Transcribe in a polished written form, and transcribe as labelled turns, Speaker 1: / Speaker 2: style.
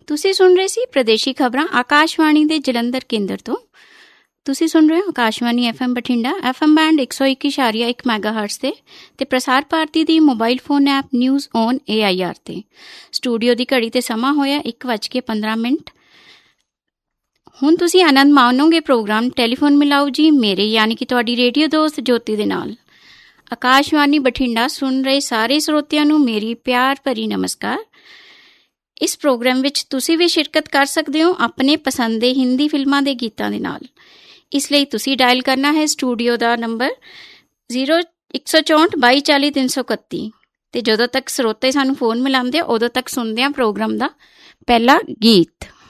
Speaker 1: ਤੁਸੀਂ ਸੁਣ ਰਹੇ ਸੀ ਪ੍ਰਦੇਸ਼ੀ ਖਬਰਾਂ ਆਕਾਸ਼ਵਾਣੀ ਦੇ ਜਲੰਧਰ ਕੇਂਦਰ ਤੋਂ। ਤੁਸੀਂ ਸੁਣ ਰਹੇ ਹੋ Akashvani FM Bathinda, FM band 101.1 ਮੈਗਾਹਰਟਜ਼ ਤੇ ਪ੍ਰਸਾਰ ਭਾਰਤੀ ਦੀ mobile phone app news on AIR ਤੇ। ਸਟੂਡੀਓ ਦੀ ਘੜੀ ਤੇ ਸਮਾਂ ਹੋਇਆ 1:15। ਹੁਣ ਤੁਸੀਂ ਆਨੰਦ ਮਾਣੋਗੇ ਪ੍ਰੋਗਰਾਮ ਟੈਲੀਫੋਨ ਮਿਲਾਓ ਜੀ ਮੇਰੇ ਯਾਨੀ ਕਿ ਤੁਹਾਡੀ ਰੇਡੀਓ ਦੋਸਤ ਜੋਤੀ ਦੇ ਨਾਲ। ਆਕਾਸ਼ਵਾਣੀ ਬਠਿੰਡਾ ਸੁਣ ਰਹੇ ਸਾਰੇ ਸਰੋਤਿਆਂ ਨੂੰ ਮੇਰੀ ਪਿਆਰ ਭਰੀ ਨਮਸਕਾਰ। ਇਸ ਪ੍ਰੋਗਰਾਮ ਵਿੱਚ ਤੁਸੀਂ ਵੀ ਸ਼ਿਰਕਤ ਕਰ ਸਕਦੇ ਹੋ ਆਪਣੇ ਪਸੰਦ ਦੇ ਹਿੰਦੀ ਫਿਲਮਾਂ ਦੇ ਗੀਤਾਂ ਦੇ ਨਾਲ। ਇਸ ਲਈ ਤੁਸੀਂ ਡਾਇਲ ਕਰਨਾ ਹੈ ਸਟੂਡੀਓ ਦਾ ਨੰਬਰ 0164224331 ਤੇ ਜਦੋਂ ਤੱਕ ਸਰੋਤੇ ਸਾਨੂੰ ਫੋਨ ਮਿਲਾਉਂਦੇ ਉਦੋਂ ਤੱਕ ਸੁਣਦੇ ਹਾਂ ਪ੍ਰੋਗਰਾਮ ਦਾ ਪਹਿਲਾ ਗੀਤ।